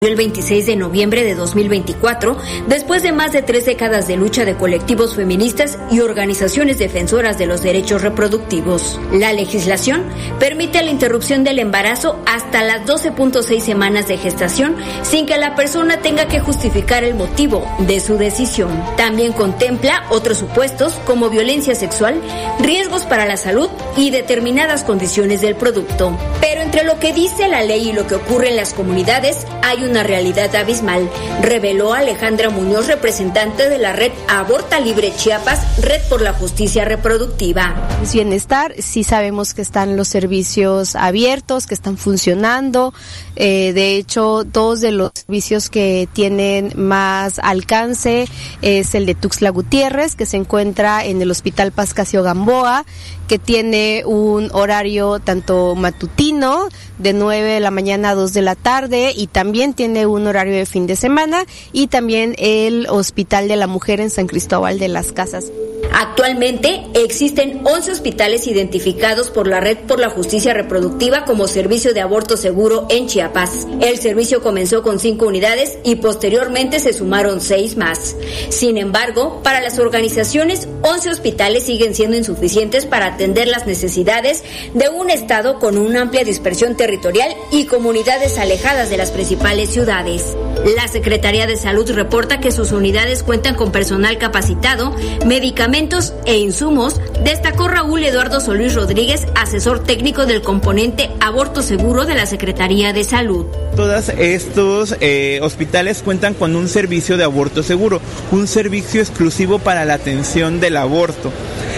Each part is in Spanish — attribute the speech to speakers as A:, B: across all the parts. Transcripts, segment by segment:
A: el 26 de noviembre de 2024, después de más de 3 décadas de lucha de colectivos feministas y organizaciones defensoras de los derechos reproductivos. La legislación permite la interrupción del embarazo hasta las 12.6 semanas de gestación sin que la persona tenga que justificar el motivo de su decisión. También contempla otros supuestos como violencia sexual, riesgos para la salud y determinadas condiciones del producto. Pero entre lo que dice la ley y lo que ocurre en las comunidades hay una realidad abismal, reveló Alejandra Muñoz, representante de la red Aborta Libre Chiapas, Red por la Justicia Reproductiva.
B: Bienestar, sí sabemos que están los servicios abiertos, que están funcionando. De hecho, dos de los servicios que tienen más alcance es el de Tuxtla Gutiérrez, que se encuentra en el Hospital Pascasio Gamboa, que tiene un horario tanto matutino de 9 de la mañana a 2 de la tarde y también tiene un horario de fin de semana, y también el Hospital de la Mujer en San Cristóbal de las Casas.
A: Actualmente existen 11 hospitales identificados por la Red por la Justicia Reproductiva como servicio de aborto seguro en Chiapas. El servicio comenzó con 5 unidades y posteriormente se sumaron 6 más. Sin embargo, para las organizaciones, 11 hospitales siguen siendo insuficientes para atender las necesidades de un estado con una amplia dispersión territorial y comunidades alejadas de las principales ciudades. La Secretaría de Salud reporta que sus unidades cuentan con personal capacitado, medicamentos e insumos, destacó Raúl Eduardo Solís Rodríguez, asesor técnico del componente Aborto Seguro de la Secretaría de Salud.
C: Todos estos hospitales cuentan con un servicio de aborto seguro, un servicio exclusivo para la atención del aborto.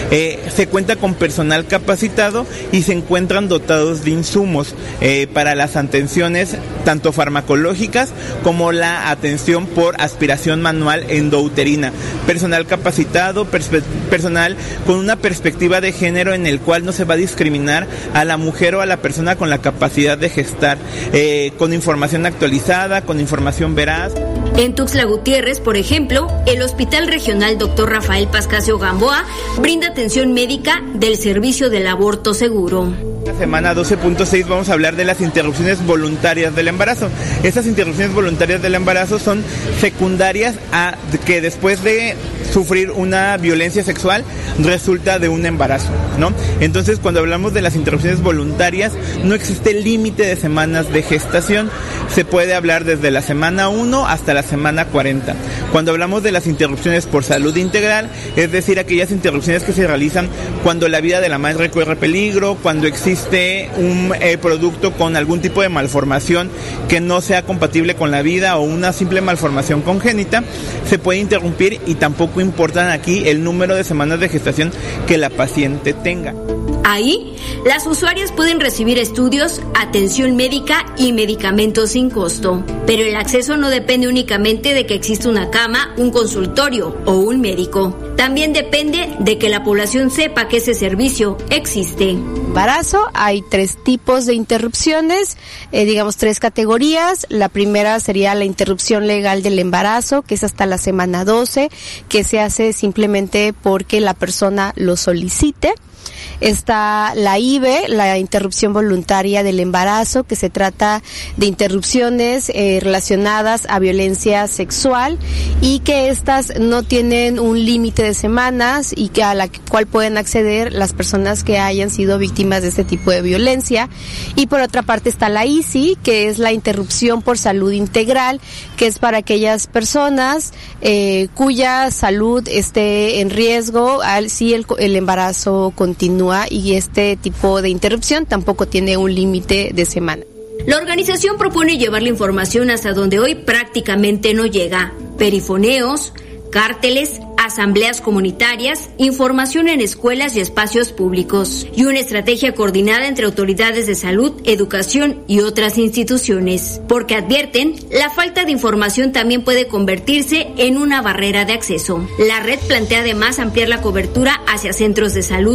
C: Se cuenta con personal capacitado y se encuentran dotados de insumos para las atenciones tanto farmacológicas como la atención por aspiración manual endouterina. Personal capacitado, personal con una perspectiva de género en el cual no se va a discriminar a la mujer o a la persona con la capacidad de gestar, con información actualizada, con información veraz.
A: En Tuxtla Gutiérrez, por ejemplo, el Hospital Regional Dr. Rafael Pascasio Gamboa brinda atención médica del servicio del aborto seguro.
C: La semana 12.6 vamos a hablar de las interrupciones voluntarias del embarazo. Estas interrupciones voluntarias del embarazo son secundarias a que después de sufrir una violencia sexual resulta de un embarazo, ¿no? Entonces, cuando hablamos de las interrupciones voluntarias, no existe límite de semanas de gestación. Se puede hablar desde la semana 1 hasta la semana 40. Cuando hablamos de las interrupciones por salud integral, es decir, aquellas interrupciones que se realizan cuando la vida de la madre corre peligro, cuando existe un producto con algún tipo de malformación que no sea compatible con la vida o una simple malformación congénita, se puede interrumpir y tampoco importan aquí el número de semanas de gestación que la paciente tenga.
A: Ahí, las usuarias pueden recibir estudios, atención médica y medicamentos sin costo. Pero el acceso no depende únicamente de que exista una cama, un consultorio o un médico. También depende de que la población sepa que ese servicio existe.
B: Embarazo, hay 3 tipos de interrupciones, 3 categorías. La primera sería la interrupción legal del embarazo, que es hasta la semana 12, que se hace simplemente porque la persona lo solicite. Está la IVE, la interrupción voluntaria del embarazo, que se trata de interrupciones relacionadas a violencia sexual y que estas no tienen un límite de semanas y que a la cual pueden acceder las personas que hayan sido víctimas de este tipo de violencia. Y por otra parte está la ISI, que es la interrupción por salud integral, que es para aquellas personas cuya salud esté en riesgo si el embarazo continúa, y este tipo de interrupción tampoco tiene un límite de semana.
A: La organización propone llevar la información hasta donde hoy prácticamente no llega: perifoneos, cárteles, asambleas comunitarias, información en escuelas y espacios públicos, y una estrategia coordinada entre autoridades de salud, educación y otras instituciones, porque advierten, la falta de información también puede convertirse en una barrera de acceso. La red plantea además ampliar la cobertura hacia centros de salud,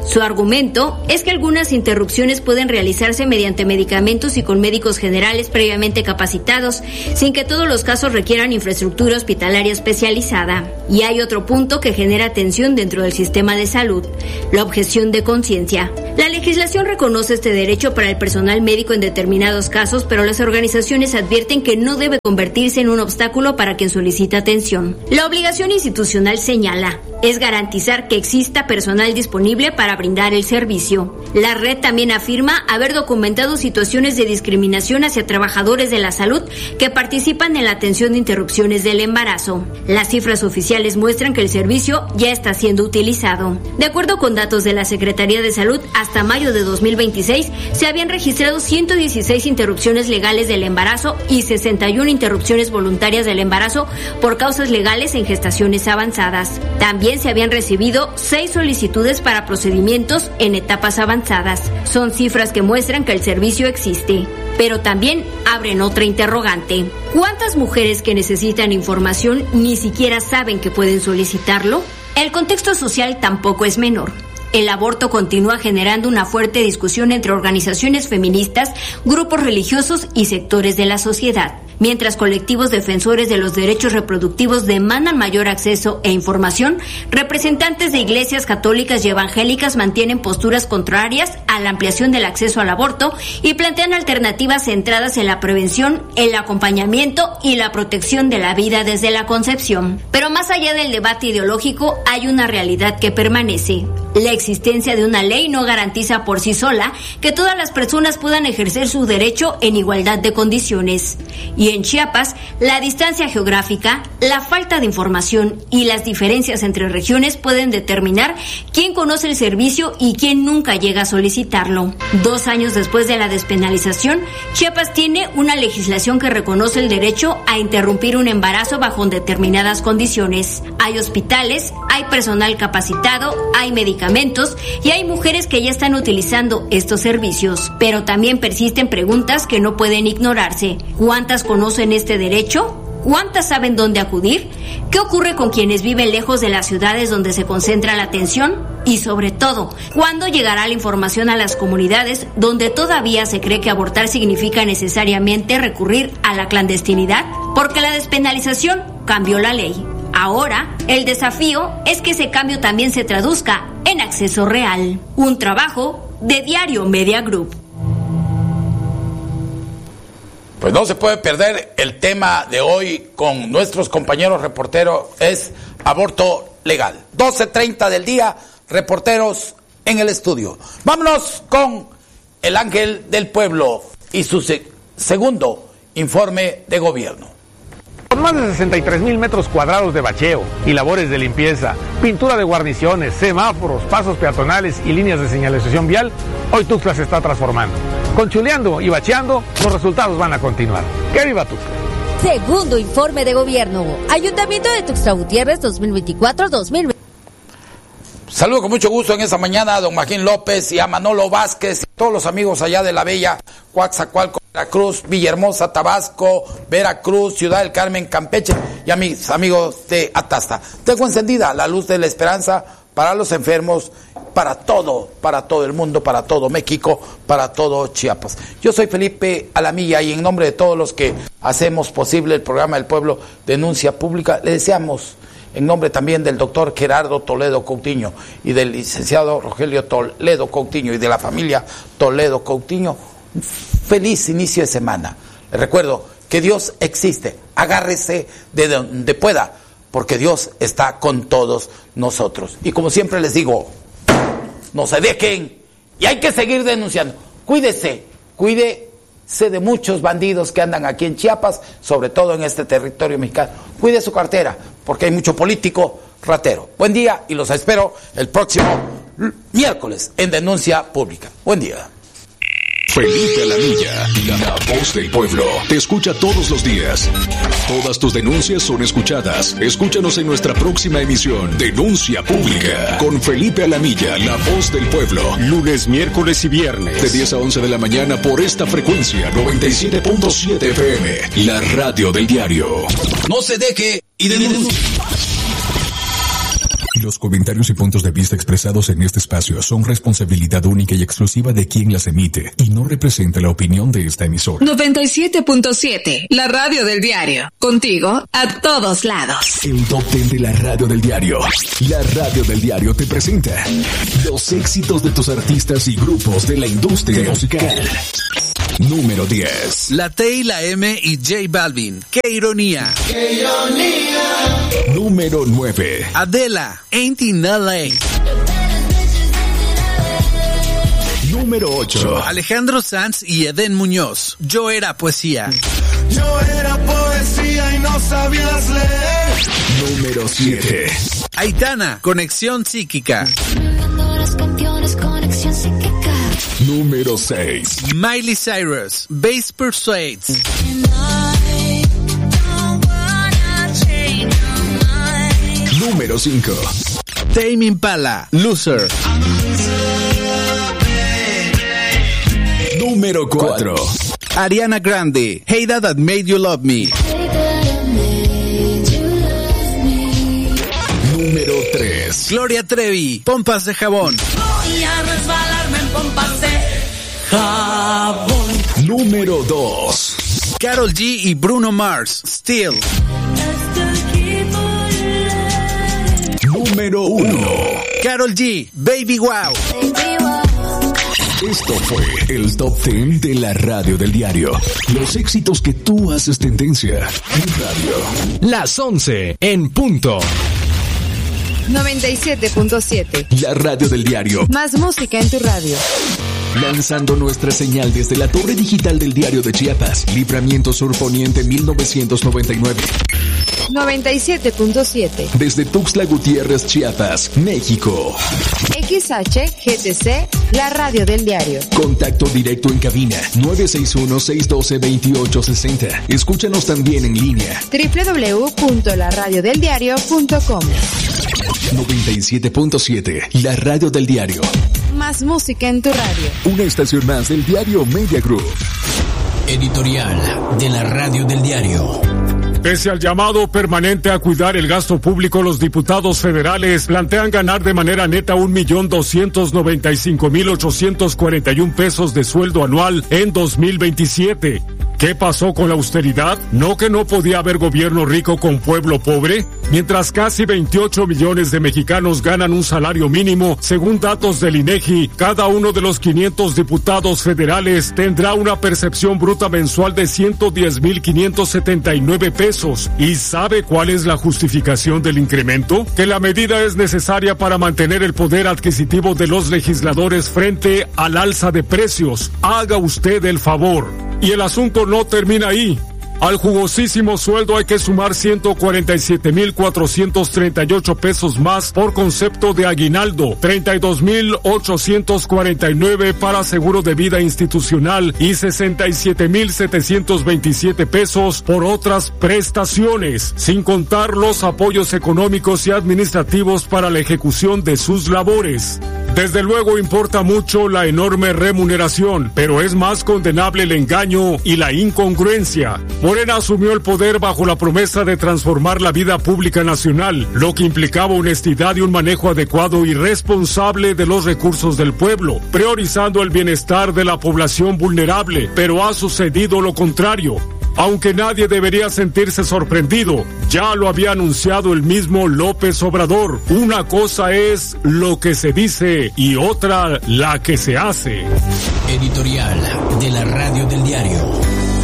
A: Su argumento es que algunas interrupciones pueden realizarse mediante medicamentos y con médicos generales previamente capacitados, sin que todos los casos requieran infraestructura hospitalaria especializada. Y hay otro punto que genera tensión dentro del sistema de salud: la objeción de conciencia. La legislación reconoce este derecho para el personal médico en determinados casos, pero las organizaciones advierten que no debe convertirse en un obstáculo para quien solicita atención. La obligación institucional señala es garantizar que exista personal disponible para brindar el servicio. La red también afirma haber documentado situaciones de discriminación hacia trabajadores de la salud que participan en la atención de interrupciones del embarazo. Las cifras oficiales muestran que el servicio ya está siendo utilizado. De acuerdo con datos de la Secretaría de Salud, hasta mayo de 2026 se habían registrado 116 interrupciones legales del embarazo y 61 interrupciones voluntarias del embarazo por causas legales en gestaciones avanzadas. También se habían recibido 6 solicitudes para procedimientos en etapas avanzadas. Son cifras que muestran que el servicio existe, pero también abren otra interrogante. ¿Cuántas mujeres que necesitan información ni siquiera saben que pueden solicitarlo? El contexto social tampoco es menor. El aborto continúa generando una fuerte discusión entre organizaciones feministas, grupos religiosos y sectores de la sociedad. Mientras colectivos defensores de los derechos reproductivos demandan mayor acceso e información, representantes de iglesias católicas y evangélicas mantienen posturas contrarias a la ampliación del acceso al aborto y plantean alternativas centradas en la prevención, el acompañamiento y la protección de la vida desde la concepción. Pero más allá del debate ideológico, hay una realidad que permanece. La existencia de una ley no garantiza por sí sola que todas las personas puedan ejercer su derecho en igualdad de condiciones. Y en Chiapas, la distancia geográfica, la falta de información y las diferencias entre regiones pueden determinar quién conoce el servicio y quién nunca llega a solicitarlo. 2 años después de la despenalización, Chiapas tiene una legislación que reconoce el derecho a interrumpir un embarazo bajo determinadas condiciones. Hay hospitales, hay personal capacitado, hay medicamentos y hay mujeres que ya están utilizando estos servicios. Pero también persisten preguntas que no pueden ignorarse. ¿Cuántas conocen este derecho? ¿Cuántas saben dónde acudir? ¿Qué ocurre con quienes viven lejos de las ciudades donde se concentra la atención? Y sobre todo, ¿cuándo llegará la información a las comunidades donde todavía se cree que abortar significa necesariamente recurrir a la clandestinidad? Porque la despenalización cambió la ley. Ahora, el desafío es que ese cambio también se traduzca en acceso real. Un trabajo de Diario Media Group.
D: Pues no se puede perder el tema de hoy con nuestros compañeros reporteros, es aborto legal. 12:30 del día, reporteros en el estudio. Vámonos con el Ángel del Pueblo y su segundo informe de gobierno.
E: Con más de 63,000 metros cuadrados de bacheo y labores de limpieza, pintura de guarniciones, semáforos, pasos peatonales y líneas de señalización vial, hoy Tuxtla se está transformando. Con chuleando y bacheando, los resultados van a continuar. ¡Que viva Tuxtla!
F: Segundo informe de gobierno. Ayuntamiento de Tuxtla Gutiérrez 2024-2020.
D: Saludo con mucho gusto en esta mañana a don Magín López y a Manolo Vázquez y a todos los amigos allá de la bella Coatzacoalcos, Veracruz, Villahermosa, Tabasco, Veracruz, Ciudad del Carmen, Campeche y a mis amigos de Atasta. Tengo encendida la luz de la esperanza para los enfermos, para todo el mundo, para todo México, para todo Chiapas. Yo soy Felipe Alamilla y en nombre de todos los que hacemos posible el programa del Pueblo Denuncia Pública, le deseamos, en nombre también del doctor Gerardo Toledo Coutinho y del licenciado Rogelio Toledo Coutinho y de la familia Toledo Coutinho, un feliz inicio de semana. Les recuerdo que Dios existe, agárrese de donde pueda, porque Dios está con todos nosotros. Y como siempre les digo, no se dejen y hay que seguir denunciando. Cuídese de muchos bandidos que andan aquí en Chiapas, sobre todo en este territorio mexicano. Cuide su cartera, porque hay mucho político ratero. Buen día y los espero el próximo miércoles en Denuncia Pública. Buen día.
G: Felipe Alamilla, la voz del pueblo, te escucha todos los días. Todas tus denuncias son escuchadas. Escúchanos en nuestra próxima emisión, Denuncia Pública, con Felipe Alamilla, la voz del pueblo. Lunes, miércoles y viernes, de 10 a 11 de la mañana por esta frecuencia, 97.7 FM, la radio del diario.
H: No se deje y denuncie.
G: Los comentarios y puntos de vista expresados en este espacio son responsabilidad única y exclusiva de quien las emite y no representa la opinión de esta emisora.
H: 97.7, la radio del diario. Contigo a todos lados.
G: El Top 10 de la radio del diario. La radio del diario te presenta los éxitos de tus artistas y grupos de la industria musical. Número 10.
I: La T y la M y J Balvin. ¡Qué ironía!
J: ¡Qué ironía!
G: Número 9.
I: Adela, Ain't in LA.
G: Número 8.
I: Alejandro Sanz y Edén Muñoz. Yo era poesía.
J: Yo era poesía y no sabías leer.
G: Número 7.
I: Aitana, Conexión Psíquica.
G: Número 6.
I: Miley Cyrus, Bass Persuades.
G: Número 5.
I: Tame Impala, Loser.
G: Número 4.
I: Ariana Grande, Hater That Made You Love Me.
G: Número 3.
I: Gloria Trevi, Pompas de Jabón.
J: Voy a resbalarme en pompas de jabón.
G: Número 2.
I: Karol G y Bruno Mars, Still.
G: Número 1.
I: Karol G, Baby Wow.
G: Esto fue el Top 10 de la radio del diario. Los éxitos que tú haces tendencia en radio.
K: Las 11 en punto.
B: 97.7.
G: La radio del diario.
B: Más música en tu radio.
G: Lanzando nuestra señal desde la torre digital del diario de Chiapas. Libramiento Sur Poniente 1999.
B: 97.7.
G: Desde Tuxtla Gutiérrez, Chiapas, México.
B: XHGTC, la radio del diario.
G: Contacto directo en cabina 961-612-2860. Escúchanos también en línea.
B: www.laradiodeldiario.com.
G: 97.7, la radio del diario.
B: Más música en tu radio.
G: Una estación más del diario Media Group.
K: Editorial de la radio del diario.
E: Pese al llamado permanente a cuidar el gasto público, los diputados federales plantean ganar de manera neta 1,295,841 pesos de sueldo anual en 2027. ¿Qué pasó con la austeridad? ¿No que no podía haber gobierno rico con pueblo pobre? Mientras casi 28 millones de mexicanos ganan un salario mínimo, según datos del INEGI, cada uno de los 500 diputados federales tendrá una percepción bruta mensual de 110,579 pesos. ¿Y sabe cuál es la justificación del incremento? Que la medida es necesaria para mantener el poder adquisitivo de los legisladores frente al alza de precios. Haga usted el favor. Y el asunto no termina ahí. Al jugosísimo sueldo hay que sumar 147,438 pesos más por concepto de aguinaldo, 32,849 para seguro de vida institucional y 67,727 pesos por otras prestaciones, sin contar los apoyos económicos y administrativos para la ejecución de sus labores. Desde luego importa mucho la enorme remuneración, pero es más condenable el engaño y la incongruencia. Morena asumió el poder bajo la promesa de transformar la vida pública nacional, lo que implicaba honestidad y un manejo adecuado y responsable de los recursos del pueblo, priorizando el bienestar de la población vulnerable, pero ha sucedido lo contrario. Aunque nadie debería sentirse sorprendido, ya lo había anunciado el mismo López Obrador. Una cosa es lo que se dice y otra la que se hace.
K: Editorial de la radio del diario.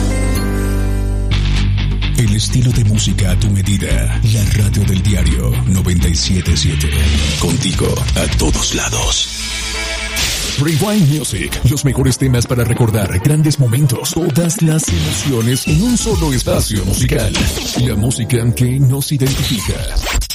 G: El estilo de música a tu medida. La radio del diario 97.7. Contigo a todos lados. Rewind Music, los mejores temas para recordar grandes momentos, todas las emociones en un solo espacio musical. La música que nos identifica.